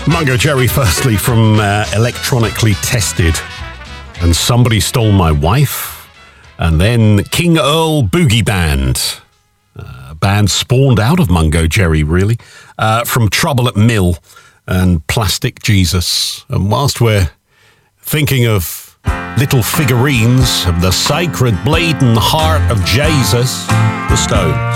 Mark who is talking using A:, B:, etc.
A: Mungo Jerry, firstly, from Electronically Tested and Somebody Stole My Wife, and then King Earl Boogie Band, a band spawned out of Mungo Jerry, really, from Trouble at Mill and Plastic Jesus. And whilst we're thinking of little figurines of the sacred bleeding heart of Jesus, the Stones.